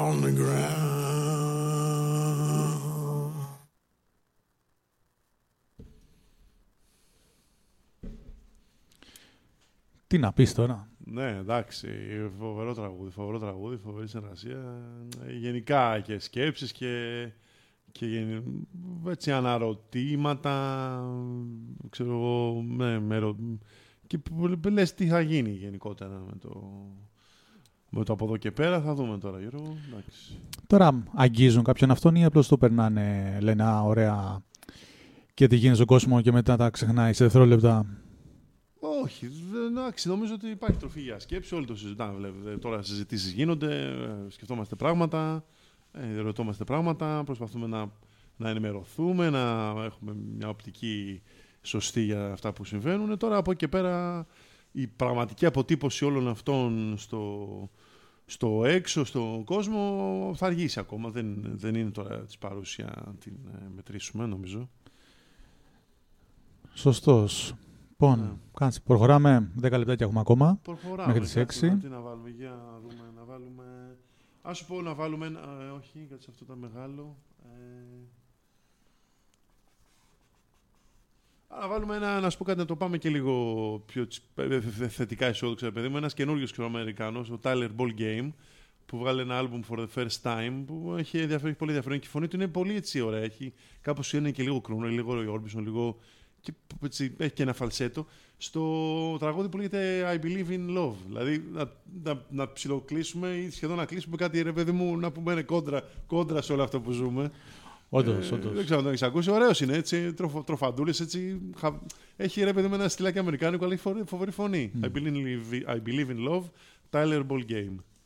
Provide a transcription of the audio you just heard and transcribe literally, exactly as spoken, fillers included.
on the ground. Τι να πεις τώρα. Ναι, εντάξει, φοβερό τραγούδι, φοβερό τραγούδι, φοβερή συνεργασία. Γενικά και σκέψεις και, και έτσι αναρωτήματα, ξέρω εγώ, ναι, με ρω... και λες τι θα γίνει γενικότερα με το, με το από εδώ και πέρα, θα δούμε τώρα, Γιώργο. Εντάξει. Τώρα αγγίζουν κάποιον αυτόν ή απλώς το περνάνε, λένε α, ωραία και τι γίνεται στον κόσμο και μετά τα ξεχνάει σε δευτερόλεπτα. Όχι, εντάξει, νομίζω ότι υπάρχει τροφή για σκέψη. Όλοι το συζητάμε. Βλέπετε. Τώρα συζητήσεις γίνονται, σκεφτόμαστε πράγματα, ε, ρωτόμαστε πράγματα, προσπαθούμε να, να ενημερωθούμε, να έχουμε μια οπτική σωστή για αυτά που συμβαίνουν. Τώρα από εκεί και πέρα η πραγματική αποτύπωση όλων αυτών στο, στο έξω, στον κόσμο, θα αργήσει ακόμα. Δεν, δεν είναι τώρα της παρουσία να την μετρήσουμε, νομίζω. Σωστός. Λοιπόν, ναι. Κάτσε, προχωράμε. δέκα λεπτάκια έχουμε ακόμα. Προχωράμε. Μέχρι τις έξι. Τι να βάλουμε, για να δούμε, να βάλουμε... Ας σου πω να βάλουμε ένα... Ε, όχι, κάτσε, αυτό ήταν μεγάλο. Ε... Να βάλουμε ένα, να σου πω κάτι, να το πάμε και λίγο πιο θετικά αισιόδοξα, παιδί μου. Ένας καινούριος Αμερικάνος, ο Tyler Ball Game, που βγάλε ένα album for the first time, που έχει, έχει πολύ ενδιαφέρον και η φωνή του είναι πολύ έτσι ωραία. Έχει, κάπως είναι και λίγο κρούνο, λίγο Orbison, λίγο... Και έτσι, έχει και ένα φαλσέτο στο τραγούδι που λέγεται I Believe in Love. Δηλαδή να, να, να ψιλοκλείσουμε ή σχεδόν να κλείσουμε κάτι, ρε παιδί μου, να πούμε κόντρα, κόντρα σε όλο αυτό που ζούμε. Όντως, ε, όντως. Δεν ξέρω αν το έχεις ακούσει. Ωραίος είναι, έτσι, τροφ, τροφαντούλες, έτσι. Χα... Έχει, ρε παιδί μου, ένα στυλάκι αμερικάνικο, αλλά έχει φοβερή φωνή. Mm. I, believe, I Believe in Love, Tyler Ball Game.